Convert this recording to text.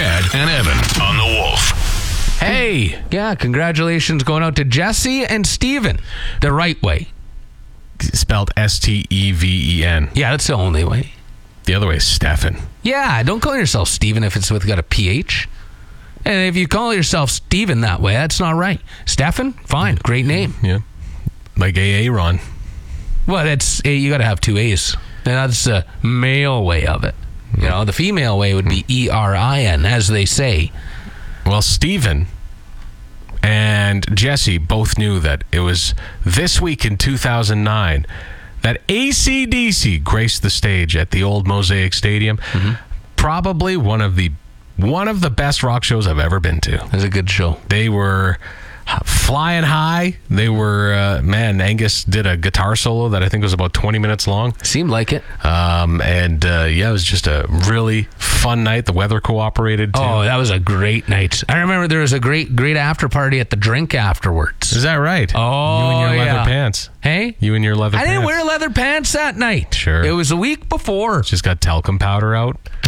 Chad and Evan on the Wolf. Hey, yeah, congratulations going out to Jesse and Steven. The right way. Spelled Steven. Yeah, that's the only way. The other way is Stefan. Yeah, don't call yourself Steven if it's got a PH. And if you call yourself Steven that way, that's not right. Stefan, fine, great name. Yeah. Like Aaron. Well, you got to have two A's. And that's the male way of it. You know, the female way would be Erin, as they say. Well, Steven and Jesse both knew that it was this week in 2009 that AC/DC graced the stage at the old Mosaic Stadium. Mm-hmm. Probably one of the best rock shows I've ever been to. It was a good show. They were flying high. They were, Angus did a guitar solo that I think was about 20 minutes long. Seemed like it. It was just a really fun night. The weather cooperated, too. Oh, that was a great night. I remember there was a great after party at the drink afterwards. Is that right? Oh, you and your leather pants. Hey? You and your leather pants. I didn't wear leather pants that night. Sure. It was a week before. Just got talcum powder out.